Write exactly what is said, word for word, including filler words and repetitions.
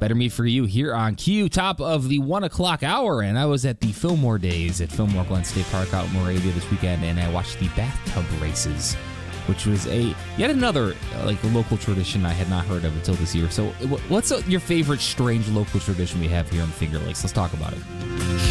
Better Me For You here on Q, top of the one o'clock hour. And I was at the Fillmore Days at Fillmore Glen State Park out in Moravia this weekend, and I watched the bathtub races, which was a yet another uh, like local tradition I had not heard of until this year. So what's uh, your favorite strange local tradition we have here in Finger Lakes? Let's talk about it.